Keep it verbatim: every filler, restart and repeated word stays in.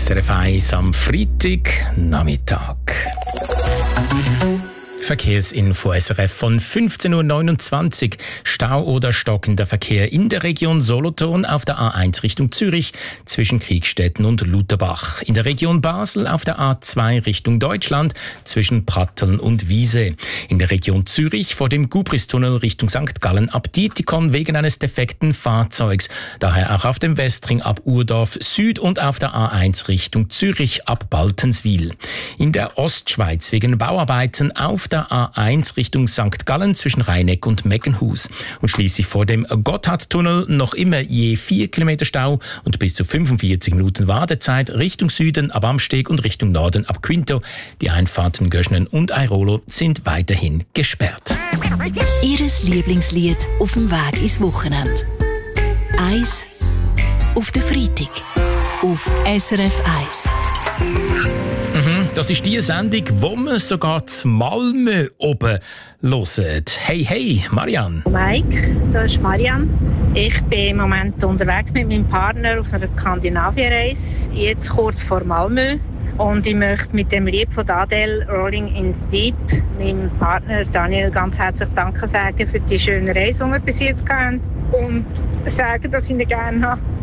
S R F eins am Freitagnachmittag. Verkehrsinfo S R F von fünfzehn Uhr neunundzwanzig. Stau oder stockender Verkehr in der Region Solothurn auf der A eins Richtung Zürich zwischen Kriegstetten und Lutherbach. In der Region Basel auf der A zwei Richtung Deutschland zwischen Pratteln und Wiese. In der Region Zürich vor dem Gubristunnel Richtung Sankt Gallen ab Dietikon wegen eines defekten Fahrzeugs. Daher auch auf dem Westring ab Urdorf Süd und auf der A eins Richtung Zürich ab Baltenswil. In der Ostschweiz wegen Bauarbeiten auf der A eins Richtung Sankt Gallen zwischen Rheineck und Meckenhus. Und schließlich vor dem Gotthardtunnel noch immer je vier Kilometer Stau und bis zu fünfundvierzig Minuten Wartezeit Richtung Süden ab Amsteg und Richtung Norden ab Quinto. Die Einfahrten Göschnen und Airolo sind weiterhin gesperrt. Ihres Lieblingslied auf dem Weg ins Wochenende. Eins auf den Freitag auf S R F eins. Das ist die Sendung, wo man sogar zu Malmö oben hört. Hey, hey, Marianne. Mike, das ist Marianne. Ich bin im Moment unterwegs mit meinem Partner auf einer Skandinavienreise, jetzt kurz vor Malmö. Und ich möchte mit dem Lied von Adele, Rolling in the Deep, meinem Partner Daniel ganz herzlich Danke sagen für die schöne Reise, die wir bis jetzt hatten. Und sagen, dass ich ihn gerne habe.